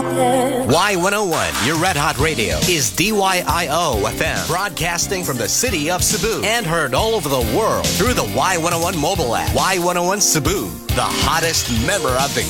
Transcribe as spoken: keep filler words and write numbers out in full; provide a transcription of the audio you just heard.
Y one oh one, your red hot radio, is D Y I O F M, broadcasting from the city of Cebu and heard all over the world through the Y one oh one mobile app. Y one oh one Cebu, the hottest member of the